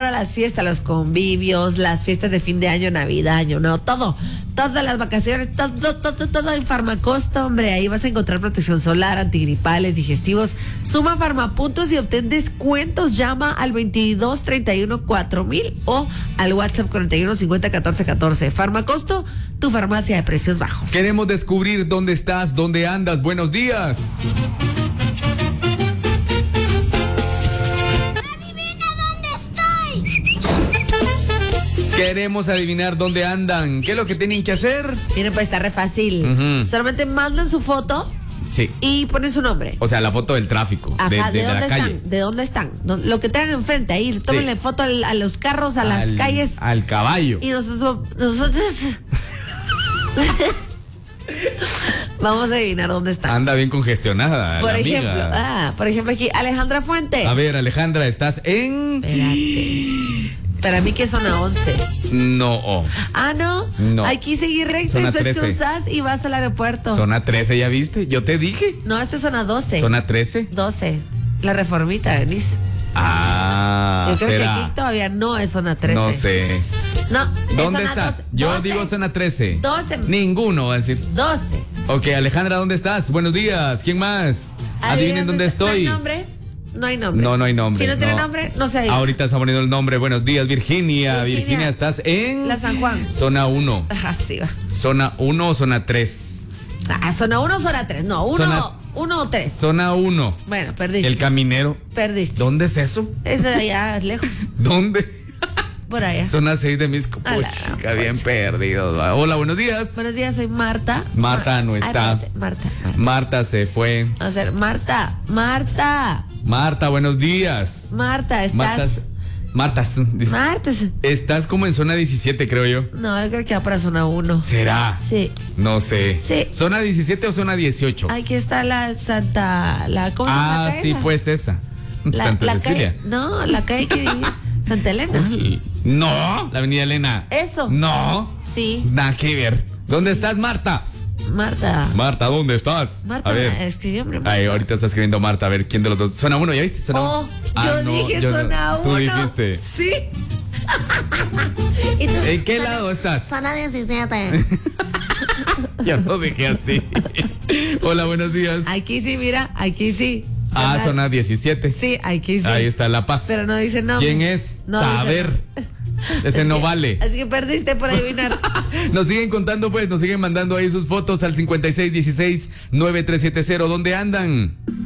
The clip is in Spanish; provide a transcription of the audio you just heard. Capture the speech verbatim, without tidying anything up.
para las fiestas, los convivios, las fiestas de fin de año, Navidad, año, no, todo. Todas las vacaciones, todo, todo, todo en Farmacosto, hombre. Ahí vas a encontrar protección solar, antigripales, digestivos. Suma Farmapuntos y obtén descuentos. Llama al veintidós treinta y uno cuatro mil o al WhatsApp cuarenta y uno cincuenta catorce catorce. Farmacosto, tu farmacia de precios bajos. Queremos descubrir dónde estás, dónde andas. Buenos días. Queremos adivinar dónde andan. ¿Qué es lo que tienen que hacer? Miren, pues está re fácil. Uh-huh. Solamente mandan su foto. Sí. Y ponen su nombre. O sea, la foto del tráfico. Ajá, de, de, ¿de, de dónde la están? calle. ¿De dónde están? Lo que tengan enfrente ahí. Tómenle Sí. foto al, a los carros, a las Al- calles. Al caballo. Y nosotros, nosotros vamos a adivinar dónde están. Anda bien congestionada. Por la ejemplo, amiga. ah, por ejemplo aquí, Alejandra Fuentes. A ver, Alejandra, ¿estás en...? Espérate. Para mí que es zona once. No. oh. Ah, no. No. Hay que seguir recto y Zona después trece. cruzas y vas al aeropuerto. Zona trece, ¿ya viste? Yo te dije. No, esta es zona doce. Zona trece. doce. La reformita, Denise. Ah, Yo creo será. que aquí todavía no es zona trece. No sé. No. es ¿Dónde zona estás? doce. Yo doce. digo zona trece. doce. Ninguno va a decir. doce. Ok, Alejandra, ¿dónde estás? Buenos días. ¿Quién más? Adivinen dónde estoy. ¿No hay nombre? No hay nombre. No, no hay nombre. Si no tiene no. nombre, no sé. Ahorita está poniendo el nombre. Buenos días, Virginia. Virginia. Virginia, ¿estás en? La San Juan. Zona uno. Ajá, sí va. ¿Zona uno o zona tres? Ah, zona uno o zona tres. No, uno, Zona- uno o tres. Zona uno. Bueno, perdiste. El caminero. Perdiste. ¿Dónde es eso? Es de allá lejos. ¿Dónde? Por allá. Zona seis de Misco. A la Puchica, bien pocha. perdidos. va. Hola, buenos días. Buenos días, soy Marta. Marta no Ay, está. espérate, Marta, Marta. Marta se fue. Vamos a hacer, Marta, Marta, Marta, buenos días. Marta, estás. Marta. Marta. dice, Marta. Estás como en zona diecisiete, creo yo. No, yo creo que va para zona uno. ¿Será? Sí. No sé. Sí. ¿Zona diecisiete o zona dieciocho? Aquí está la Santa. La, ¿Cómo se llama la Ah, calle sí, esa? pues esa. La, Santa la Cecilia. calle. No, la calle que divide. Santa Elena. ¿Cuál? No, la avenida Elena. Eso. No. Sí. Nada que ver. ¿Dónde Sí. estás, Marta? Marta. Marta, ¿dónde estás? Marta, A ver. escribió, hombre. Ay, ahorita está escribiendo Marta, a ver quién de los dos. Zona uno, ¿ya viste? Zona Oh, uno. yo Ah, no, dije yo no. zona uno. Tú dijiste. Sí. ¿Y tú? ¿En qué Zona- lado estás? Zona diecisiete. Yo no dije así. Hola, buenos días. Aquí sí, mira, aquí sí. Ah, zona diecisiete. Sí, aquí sí. Ahí está La Paz. Pero no dice nombre. ¿Quién es? No dice Saber. nombre. Ese Es no que- vale. Así que perdiste por adivinar. Nos siguen contando, pues, nos siguen mandando ahí sus fotos al cincuenta y seis dieciséis nueve tres siete cero. ¿Dónde andan?